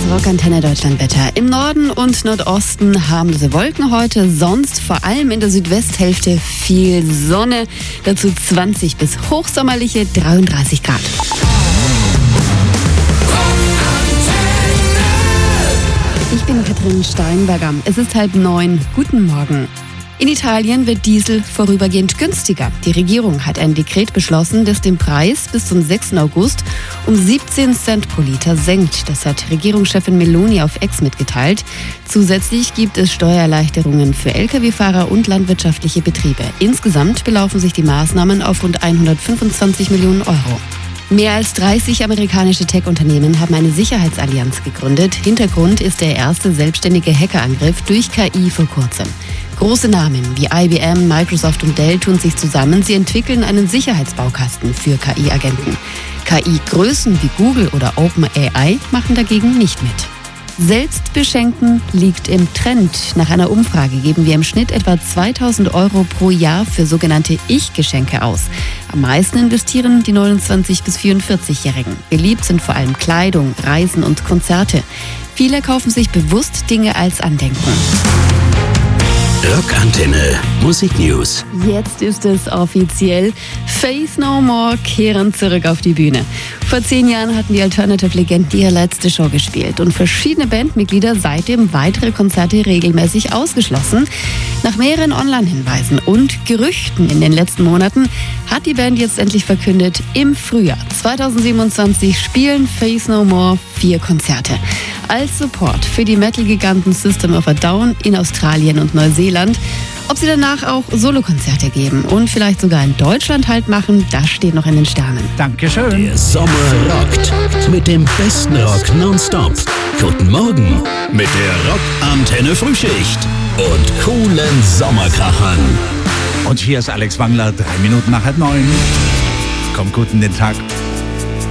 Rockantenne Deutschlandwetter. Im Norden und Nordosten harmlose Wolken heute, sonst vor allem in der Südwesthälfte viel Sonne. Dazu 20 bis hochsommerliche 33 Grad. Ich bin Katrin Steinberger. Es ist 8:30. Guten Morgen. In Italien wird Diesel vorübergehend günstiger. Die Regierung hat ein Dekret beschlossen, das den Preis bis zum 6. August um 17 Cent pro Liter senkt. Das hat Regierungschefin Meloni auf X mitgeteilt. Zusätzlich gibt es Steuererleichterungen für Lkw-Fahrer und landwirtschaftliche Betriebe. Insgesamt belaufen sich die Maßnahmen auf rund 125 Millionen Euro. Mehr als 30 amerikanische Tech-Unternehmen haben eine Sicherheitsallianz gegründet. Hintergrund ist der erste selbstständige Hackerangriff durch KI vor kurzem. Große Namen wie IBM, Microsoft und Dell tun sich zusammen. Sie entwickeln einen Sicherheitsbaukasten für KI-Agenten. KI-Größen wie Google oder OpenAI machen dagegen nicht mit. Selbstbeschenken liegt im Trend. Nach einer Umfrage geben wir im Schnitt etwa 2.000 Euro pro Jahr für sogenannte Ich-Geschenke aus. Am meisten investieren die 29- bis 44-Jährigen. Beliebt sind vor allem Kleidung, Reisen und Konzerte. Viele kaufen sich bewusst Dinge als Andenken. Rockantenne Musik News. Jetzt ist es offiziell. Faith No More kehren zurück auf die Bühne. Vor 10 Jahren hatten die Alternative-Legenden ihre letzte Show gespielt und verschiedene Bandmitglieder seitdem weitere Konzerte regelmäßig ausgeschlossen. Nach mehreren Online-Hinweisen und Gerüchten in den letzten Monaten hat die Band jetzt endlich verkündet, im Frühjahr 2027 spielen Faith No More 4 Konzerte. Als Support für die Metal-Giganten System of a Down in Australien und Neuseeland. Ob sie danach auch Solokonzerte geben und vielleicht sogar in Deutschland Halt machen, das steht noch in den Sternen. Dankeschön. Der Sommer rockt mit dem besten Rock nonstop. Guten Morgen mit der Rockantenne Frühschicht und coolen Sommerkrachern. Und hier ist Alex Wangler, 3 Minuten nach 8:30. Kommt gut in den Tag.